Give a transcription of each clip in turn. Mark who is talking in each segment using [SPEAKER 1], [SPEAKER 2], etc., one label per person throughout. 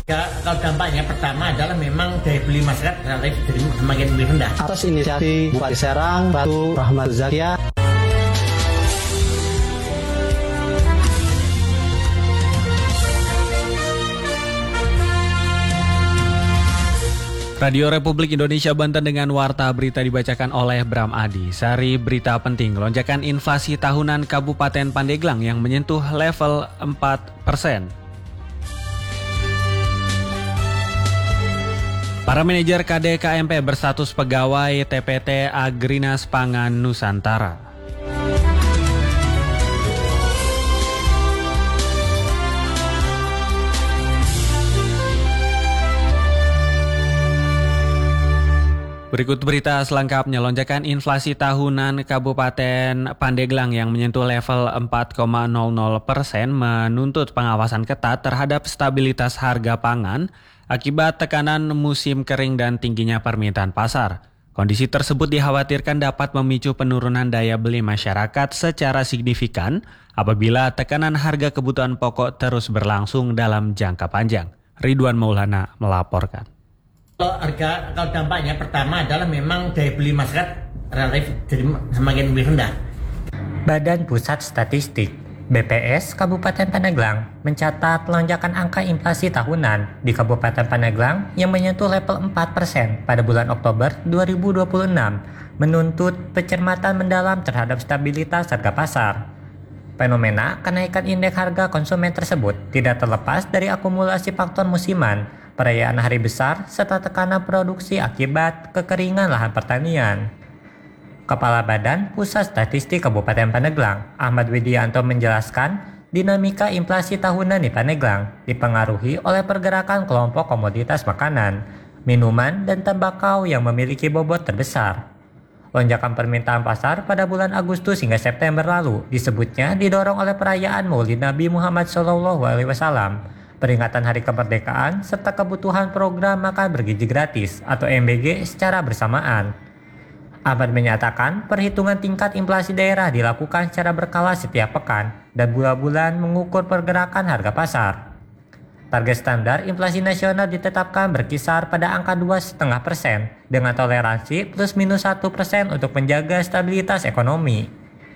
[SPEAKER 1] Ya, kalau dampaknya pertama adalah memang daya beli masyarakat relatif semakin lebih rendah.
[SPEAKER 2] Atas inisiatif Bupati Serang, Ratu Rahmat Zakia.
[SPEAKER 3] Radio Republik Indonesia Banten dengan warta berita dibacakan oleh Bram Adi. Sari berita penting, lonjakan inflasi tahunan Kabupaten Pandeglang yang menyentuh level 4%. Para manajer KDKMP berstatus pegawai TPT Agrinas Pangan Nusantara. Berikut berita selengkapnya. Lonjakan inflasi tahunan Kabupaten Pandeglang yang menyentuh level 4,00% menuntut pengawasan ketat terhadap stabilitas harga pangan akibat tekanan musim kering dan tingginya permintaan pasar. Kondisi tersebut dikhawatirkan dapat memicu penurunan daya beli masyarakat secara signifikan apabila tekanan harga kebutuhan pokok terus berlangsung dalam jangka panjang. Ridwan Maulana melaporkan.
[SPEAKER 1] Kalau dampaknya pertama adalah memang daya beli masyarakat relatif semakin lebih rendah.
[SPEAKER 4] Badan Pusat Statistik BPS Kabupaten Pandeglang mencatat lonjakan angka inflasi tahunan di Kabupaten Pandeglang yang menyentuh level 4% pada bulan Oktober 2026 menuntut pencermatan mendalam terhadap stabilitas harga pasar. Fenomena kenaikan indeks harga konsumen tersebut tidak terlepas dari akumulasi faktor musiman, perayaan hari besar, serta tekanan produksi akibat kekeringan lahan pertanian. Kepala Badan Pusat Statistik Kabupaten Pandeglang, Ahmad Widianto menjelaskan, dinamika inflasi tahunan di Pandeglang dipengaruhi oleh pergerakan kelompok komoditas makanan, minuman, dan tembakau yang memiliki bobot terbesar. Lonjakan permintaan pasar pada bulan Agustus hingga September lalu disebutnya didorong oleh perayaan Maulid Nabi Muhammad SAW, peringatan Hari Kemerdekaan, serta kebutuhan program makan bergizi gratis atau MBG secara bersamaan. Ahmad menyatakan perhitungan tingkat inflasi daerah dilakukan secara berkala setiap pekan dan bulan-bulan mengukur pergerakan harga pasar. Target standar inflasi nasional ditetapkan berkisar pada angka 2,5% dengan toleransi plus minus 1% untuk menjaga stabilitas ekonomi.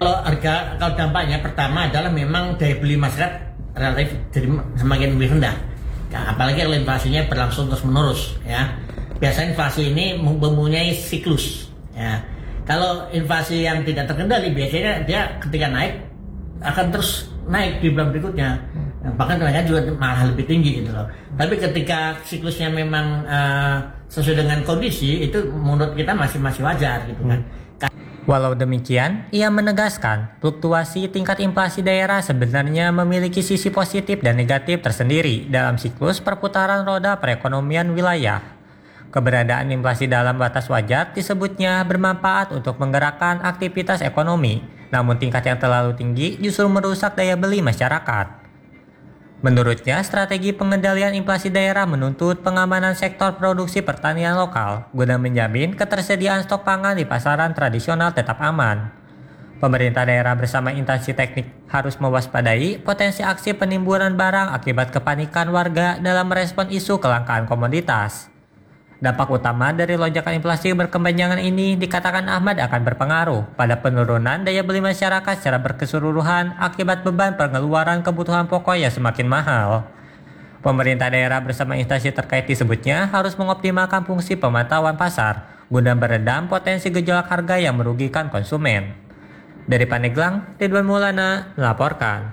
[SPEAKER 1] Kalau dampaknya pertama adalah memang daya beli masyarakat relatif semakin lebih rendah. Ya, apalagi kalau inflasinya berlangsung terus menerus. Ya, biasanya inflasi ini mempunyai siklus. Ya, kalau inflasi yang tidak terkendali biasanya dia ketika naik akan terus naik di bulan berikutnya. Bahkan ternyata juga malah lebih tinggi gitu loh. Tapi ketika siklusnya memang sesuai dengan kondisi, itu menurut kita masih wajar gitu kan.
[SPEAKER 4] Walau demikian, ia menegaskan fluktuasi tingkat inflasi daerah sebenarnya memiliki sisi positif dan negatif tersendiri dalam siklus perputaran roda perekonomian wilayah. Keberadaan inflasi dalam batas wajar disebutnya bermanfaat untuk menggerakkan aktivitas ekonomi, namun tingkat yang terlalu tinggi justru merusak daya beli masyarakat. Menurutnya, strategi pengendalian inflasi daerah menuntut pengamanan sektor produksi pertanian lokal guna menjamin ketersediaan stok pangan di pasaran tradisional tetap aman. Pemerintah daerah bersama instansi teknik harus mewaspadai potensi aksi penimbunan barang akibat kepanikan warga dalam merespon isu kelangkaan komoditas. Dampak utama dari lonjakan inflasi berkepanjangan ini dikatakan Ahmad akan berpengaruh pada penurunan daya beli masyarakat secara berkeseluruhan akibat beban pengeluaran kebutuhan pokok yang semakin mahal. Pemerintah daerah bersama instansi terkait disebutnya harus mengoptimalkan fungsi pemantauan pasar guna meredam potensi gejolak harga yang merugikan konsumen. Dari Pandeglang, Ridwan Maulana melaporkan.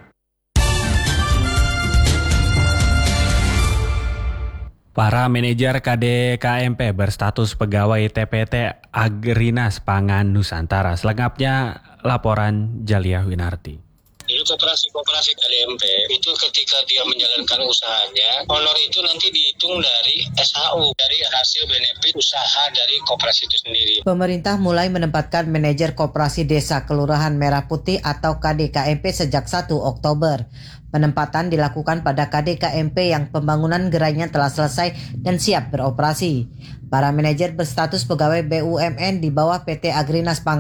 [SPEAKER 3] Para manajer KDKMP berstatus pegawai TPT Agrinas Pangan Nusantara. Selengkapnya laporan Jalia Winarti.
[SPEAKER 5] Jadi koperasi KDMP itu ketika dia menjalankan usahanya, honor itu nanti dihitung dari SHU, dari hasil benefit usaha dari koperasi itu sendiri.
[SPEAKER 6] Pemerintah mulai menempatkan manajer Koperasi Desa Kelurahan Merah Putih atau KDKMP sejak 1 Oktober. Penempatan dilakukan pada KDKMP yang pembangunan gerainya telah selesai dan siap beroperasi. Para manajer berstatus pegawai BUMN di bawah PT Agrinas Pangan